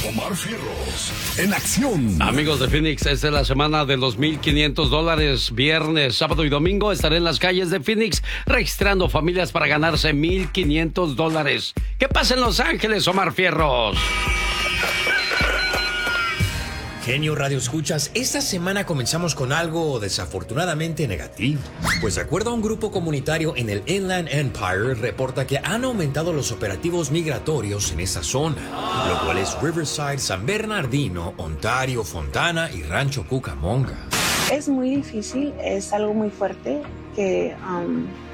Omar Fierros, en acción. Amigos de Phoenix, esta es la semana de los $1,500. Viernes, sábado y domingo estaré en las calles de Phoenix registrando familias para ganarse $1,500. ¿Qué pasa en Los Ángeles, Omar Fierros? Genio Radio Escuchas, esta semana comenzamos con algo desafortunadamente negativo. Pues de acuerdo a un grupo comunitario en el Inland Empire, reporta que han aumentado los operativos migratorios en esa zona, lo cual es Riverside, San Bernardino, Ontario, Fontana y Rancho Cucamonga. Es muy difícil, es algo muy fuerte que